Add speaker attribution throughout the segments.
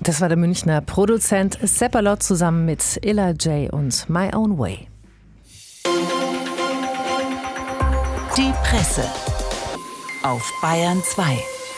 Speaker 1: Das war der Münchner Produzent Seppalot zusammen mit Illa J und My Own Way.
Speaker 2: Die Presse auf Bayern 2.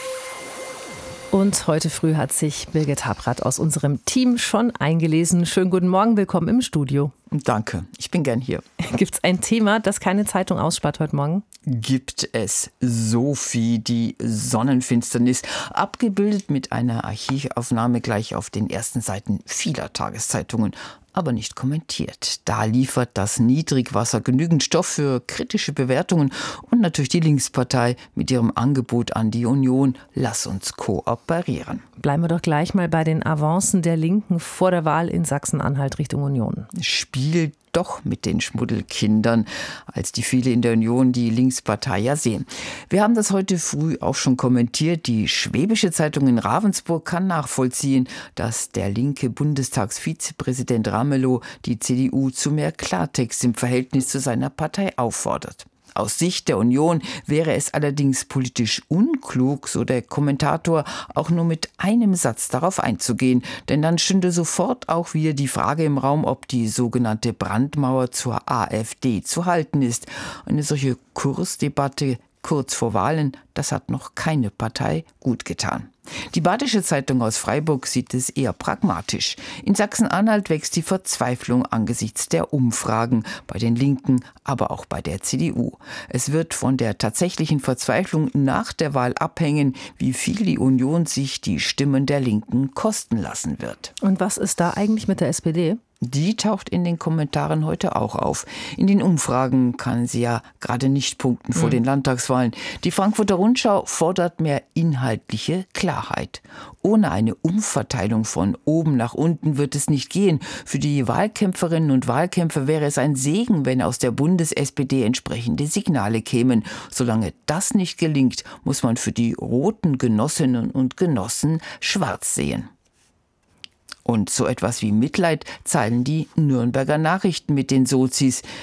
Speaker 1: Und heute früh hat sich Birgit Habrath aus unserem Team schon eingelesen. Schönen guten Morgen, willkommen im Studio.
Speaker 3: Danke, ich bin gern hier.
Speaker 1: Gibt es ein Thema, das keine Zeitung ausspart heute Morgen?
Speaker 3: Gibt es. Sophie, die Sonnenfinsternis, abgebildet mit einer Archivaufnahme gleich auf den ersten Seiten vieler Tageszeitungen, aber nicht kommentiert. Da liefert das Niedrigwasser genügend Stoff für kritische Bewertungen und natürlich die Linkspartei mit ihrem Angebot an die Union: Lass uns kooperieren.
Speaker 1: Bleiben wir doch gleich mal bei den Avancen der Linken vor der Wahl in Sachsen-Anhalt Richtung Union.
Speaker 3: Spielt doch mit den Schmuddelkindern, als die viele in der Union die Linkspartei ja sehen. Wir haben das heute früh auch schon kommentiert. Die Schwäbische Zeitung in Ravensburg kann nachvollziehen, dass der linke Bundestagsvizepräsident Ramelow die CDU zu mehr Klartext im Verhältnis zu seiner Partei auffordert. Aus Sicht der Union wäre es allerdings politisch unklug, so der Kommentator, auch nur mit einem Satz darauf einzugehen. Denn dann stünde sofort auch wieder die Frage im Raum, ob die sogenannte Brandmauer zur AfD zu halten ist. Eine solche Kursdebatte kurz vor Wahlen, das hat noch keine Partei gut getan. Die Badische Zeitung aus Freiburg sieht es eher pragmatisch. In Sachsen-Anhalt wächst die Verzweiflung angesichts der Umfragen bei den Linken, aber auch bei der CDU. Es wird von der tatsächlichen Verzweiflung nach der Wahl abhängen, wie viel die Union sich die Stimmen der Linken kosten lassen wird.
Speaker 1: Und was ist da eigentlich mit der SPD?
Speaker 3: Die taucht in den Kommentaren heute auch auf. In den Umfragen kann sie ja gerade nicht punkten vor den Landtagswahlen. Die Frankfurter Rundschau fordert mehr inhaltliche Klarheit. Ohne eine Umverteilung von oben nach unten wird es nicht gehen. Für die Wahlkämpferinnen und Wahlkämpfer wäre es ein Segen, wenn aus der Bundes-SPD entsprechende Signale kämen. Solange das nicht gelingt, muss man für die roten Genossinnen und Genossen schwarz sehen. Und so etwas wie Mitleid zahlen die Nürnberger Nachrichten mit den Sozis.